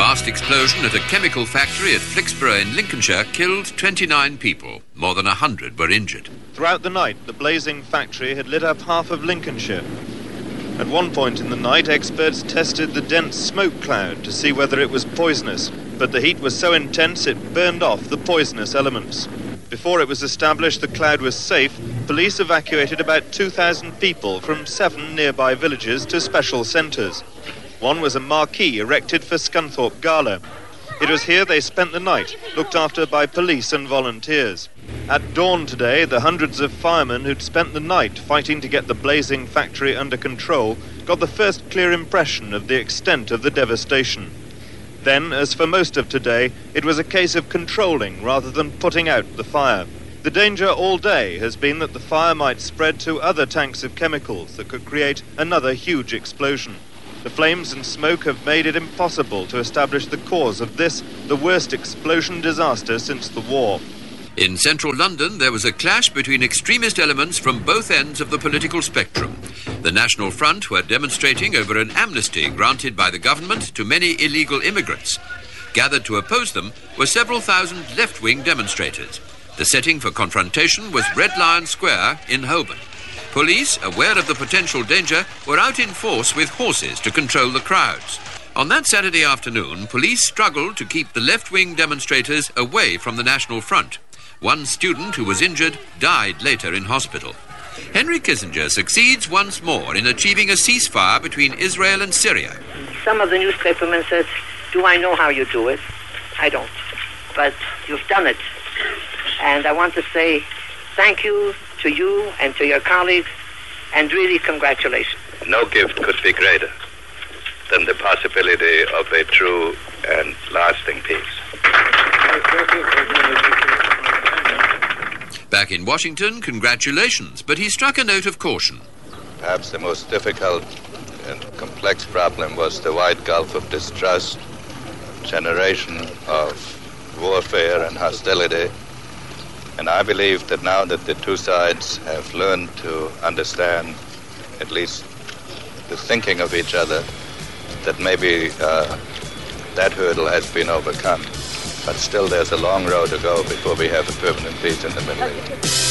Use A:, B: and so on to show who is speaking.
A: vast explosion at a chemical factory at Flixborough in Lincolnshire killed 29 people. More than 100 were injured.
B: Throughout the night, the blazing factory had lit up half of Lincolnshire. At one point in the night, experts tested the dense smoke cloud to see whether it was poisonous, but the heat was so intense it burned off the poisonous elements. Before it was established the cloud was safe, police evacuated about 2,000 people from 7 nearby villages to special centres. One was a marquee erected for Scunthorpe Gala. It was here they spent the night, looked after by police and volunteers. At dawn today, the hundreds of firemen who'd spent the night fighting to get the blazing factory under control got the first clear impression of the extent of the devastation. Then, as for most of today, it was a case of controlling rather than putting out the fire. The danger all day has been that the fire might spread to other tanks of chemicals that could create another huge explosion. The flames and smoke have made it impossible to establish the cause of this, the worst explosion disaster since the war.
A: In central London, there was a clash between extremist elements from both ends of the political spectrum. The National Front were demonstrating over an amnesty granted by the government to many illegal immigrants. Gathered to oppose them were several thousand left-wing demonstrators. The setting for confrontation was Red Lion Square in Holborn. Police, aware of the potential danger, were out in force with horses to control the crowds. On that Saturday afternoon, police struggled to keep the left-wing demonstrators away from the National Front. One student who was injured died later in hospital. Henry Kissinger succeeds once more in achieving a ceasefire between Israel and Syria.
C: Some of the newspapermen said, "Do I know how you do it?" I don't. But you've done it. And I want to say thank you to you and to your colleagues, and really congratulations.
D: No gift could be greater than the possibility of a true and lasting peace.
A: Back in Washington, congratulations, but he struck a note of caution.
D: Perhaps the most difficult and complex problem was the wide gulf of distrust, generation of warfare and hostility. And I believe that now that the two sides have learned to understand at least the thinking of each other, that maybe that hurdle has been overcome. But still there's a long road to go before we have a permanent peace in the Middle East.